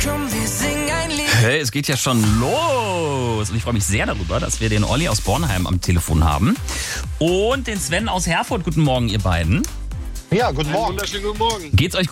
Komm, wir singen ein Lied. Hey, es geht ja schon los. Und ich freue mich sehr darüber, dass wir den Olli aus Bornheim am Telefon haben. Und den Sven aus Herford. Guten Morgen, ihr beiden. Ja, guten Morgen. Wunderschönen guten Morgen. Geht's euch gut?